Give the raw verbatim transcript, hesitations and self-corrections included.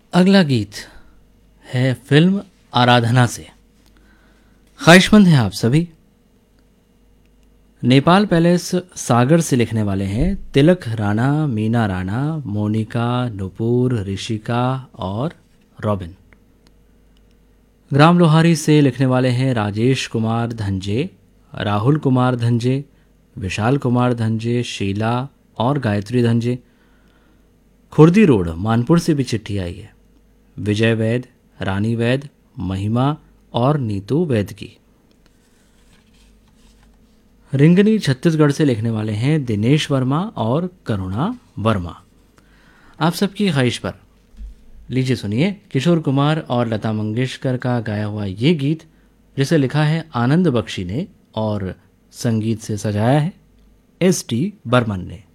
अगला गीत है फिल्म आराधना से। ख्वाहिशमंद हैं आप सभी। नेपाल पैलेस सागर से लिखने वाले हैं तिलक राणा, मीना राणा, मोनिका, नुपुर, ऋषिका और रॉबिन। ग्राम लोहारी से लिखने वाले हैं राजेश कुमार धंजे, राहुल कुमार धंजे, विशाल कुमार धंजे, शीला और गायत्री धंजे। खुर्दी रोड मानपुर से भी चिट्ठी आई है। विजय वैद, रानी वैद, महिमा और नीतू वैद की। रिंगनी छत्तीसगढ़ से लिखने वाले हैं दिनेश वर्मा और करुणा वर्मा। आप सबकी ख्वाहिश पर लीजिए सुनिए किशोर कुमार और लता मंगेशकर का गाया हुआ ये गीत, जिसे लिखा है आनंद बख्शी ने और संगीत से सजाया है एस टी बर्मन ने।